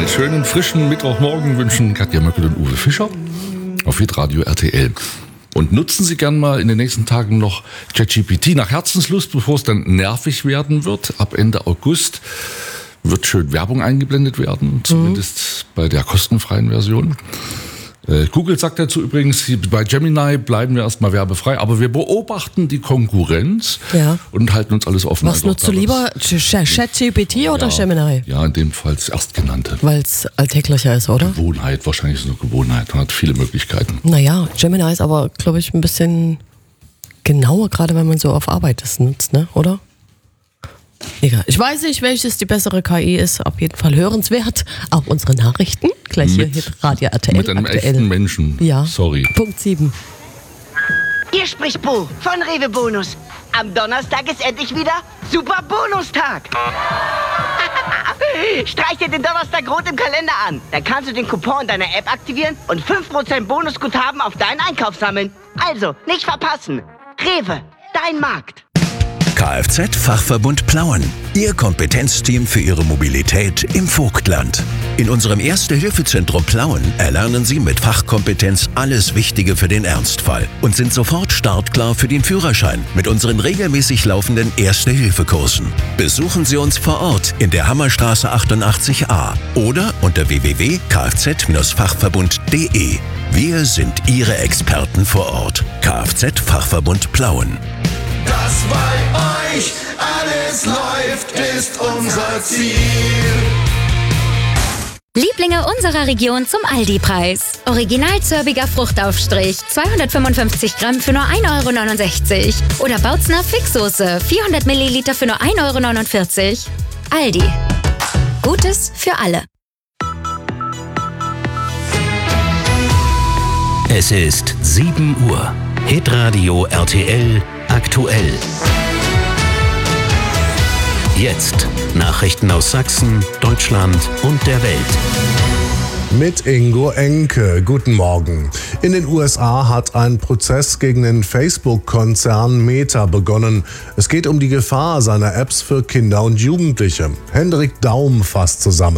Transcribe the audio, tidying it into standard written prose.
schönen, frischen Mittwochmorgen wünschen Katja Möckel und Uwe Fischer auf Hitradio RTL. Und nutzen Sie gern mal in den nächsten Tagen noch ChatGPT nach Herzenslust, bevor es dann nervig werden wird. Ab Ende August wird schön Werbung eingeblendet werden, zumindest bei der kostenfreien Version. Google sagt dazu übrigens, bei Gemini bleiben wir erstmal werbefrei, aber wir beobachten die Konkurrenz und halten uns alles offen. Was nutzt du lieber, ChatGPT oder Gemini? Ja, in dem Fall das Erstgenannte. Weil es alltäglicher ist, oder? Gewohnheit, wahrscheinlich ist es eine Gewohnheit. Man hat viele Möglichkeiten. Naja, Gemini ist aber, glaube ich, ein bisschen genauer, gerade wenn man so auf Arbeit das nutzt, ne? Oder? Egal. Ich weiß nicht, welches die bessere KI ist. Auf jeden Fall hörenswert. Auch unsere Nachrichten. Gleich hier Radio RTL. Mit einem echten Menschen. Ja. Sorry. Punkt 7. Hier spricht Bo von Rewe Bonus. Am Donnerstag ist endlich wieder Super Bonustag. Streich dir den Donnerstag rot im Kalender an. Dann kannst du den Coupon deiner App aktivieren und 5% Bonusguthaben auf deinen Einkauf sammeln. Also, nicht verpassen. Rewe, dein Markt. Kfz-Fachverbund Plauen. Ihr Kompetenzteam für Ihre Mobilität im Vogtland. In unserem Erste-Hilfe-Zentrum Plauen erlernen Sie mit Fachkompetenz alles Wichtige für den Ernstfall und sind sofort startklar für den Führerschein mit unseren regelmäßig laufenden Erste-Hilfe-Kursen. Besuchen Sie uns vor Ort in der Hammerstraße 88a oder unter www.kfz-fachverbund.de. Wir sind Ihre Experten vor Ort. Kfz-Fachverbund Plauen. Dass bei euch alles läuft, ist unser Ziel. Lieblinge unserer Region zum Aldi-Preis. Original zörbiger Fruchtaufstrich, 255 Gramm für nur 1,69 €. Oder Bautzner Fixsoße, 400 Milliliter für nur 1,49 €. Aldi. Gutes für alle. Es ist 7 Uhr. Hitradio RTL aktuell. Jetzt Nachrichten aus Sachsen, Deutschland und der Welt. Mit Ingo Enke. Guten Morgen. In den USA hat ein Prozess gegen den Facebook-Konzern Meta begonnen. Es geht um die Gefahr seiner Apps für Kinder und Jugendliche. Hendrik Daum fasst zusammen.